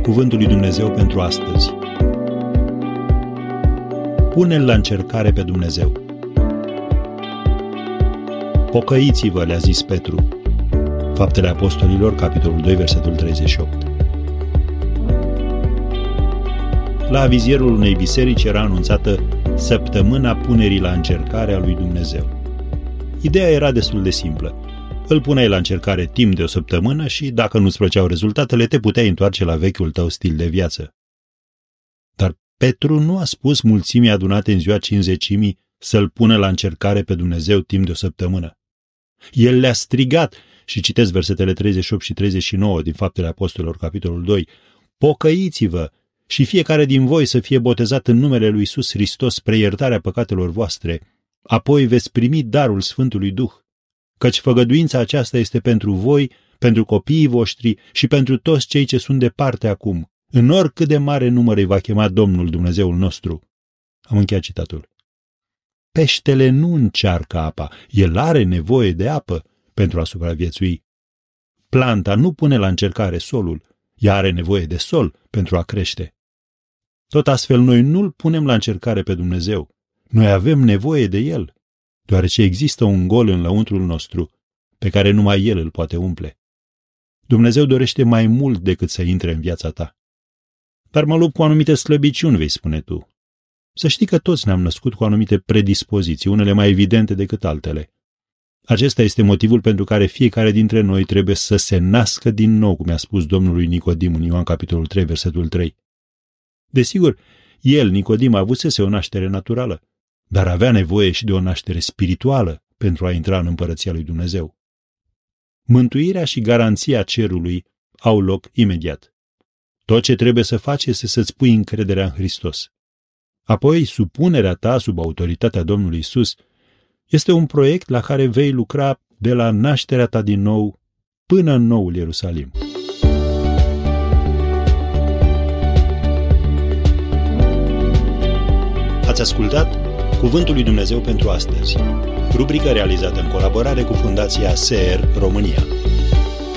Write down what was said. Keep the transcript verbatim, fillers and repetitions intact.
Cuvântul lui Dumnezeu pentru astăzi. Pune-l la încercare pe Dumnezeu. Pocăiți-vă, le-a zis Petru. Faptele Apostolilor, capitolul doi, versetul treizeci și opt. La avizierul unei biserici era anunțată săptămâna punerii la încercare a lui Dumnezeu. Ideea era destul de simplă. Îl puneai la încercare timp de o săptămână și, dacă nu-ți plăceau rezultatele, te puteai întoarce la vechiul tău stil de viață. Dar Petru nu a spus mulțimii adunate în ziua cincizecimii să-l pună la încercare pe Dumnezeu timp de o săptămână. El le-a strigat, și citesc versetele treizeci și opt și treizeci și nouă din Faptele Apostolilor, capitolul doi, pocăiți-vă și fiecare din voi să fie botezat în numele lui Iisus Hristos spre iertarea păcatelor voastre, apoi veți primi darul Sfântului Duh, căci făgăduința aceasta este pentru voi, pentru copiii voștri și pentru toți cei ce sunt departe acum, în oricât de mare număr îi va chema Domnul Dumnezeul nostru. Am încheiat citatul. Peștele nu încearcă apa, el are nevoie de apă pentru a supraviețui. Planta nu pune la încercare solul, ea are nevoie de sol pentru a crește. Tot astfel noi nu-l punem la încercare pe Dumnezeu, noi avem nevoie de el, deoarece există un gol în lăuntrul nostru pe care numai el îl poate umple. Dumnezeu dorește mai mult decât să intre în viața ta. Dar mă lupt cu anumite slăbiciuni, vei spune tu. Să știi că toți ne-am născut cu anumite predispoziții, unele mai evidente decât altele. Acesta este motivul pentru care fiecare dintre noi trebuie să se nască din nou, cum i-a spus Domnului Nicodim în Ioan capitolul trei, versetul trei. Desigur, el, Nicodim, avusese o naștere naturală, dar avea nevoie și de o naștere spirituală pentru a intra în împărăția lui Dumnezeu. Mântuirea și garanția cerului au loc imediat. Tot ce trebuie să faci este să-ți pui încrederea în Hristos. Apoi, supunerea ta sub autoritatea Domnului Iisus este un proiect la care vei lucra de la nașterea ta din nou până în noul Ierusalim. Ați ascultat Cuvântul lui Dumnezeu pentru astăzi, rubrică realizată în colaborare cu Fundația S E R România.